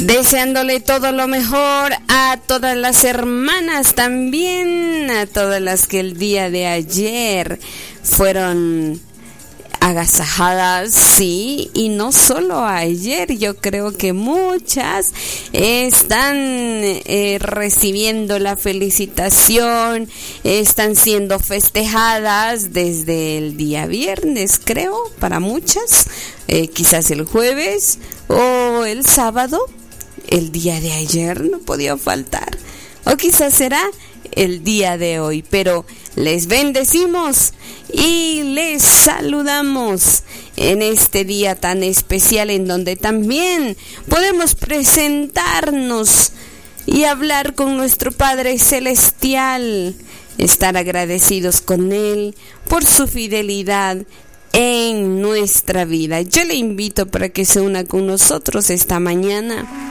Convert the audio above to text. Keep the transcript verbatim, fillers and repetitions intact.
Deseándole todo lo mejor a todas las hermanas también, a todas las que el día de ayer fueron agasajadas, sí, y no solo ayer, yo creo que muchas están eh, recibiendo la felicitación, están siendo festejadas desde el día viernes, creo, para muchas, eh, quizás el jueves o el sábado. El día de ayer no podía faltar, o quizás será el día de hoy, pero les bendecimos y les saludamos en este día tan especial en donde también podemos presentarnos y hablar con nuestro Padre Celestial, estar agradecidos con Él por su fidelidad en nuestra vida. Yo le invito para que se una con nosotros esta mañana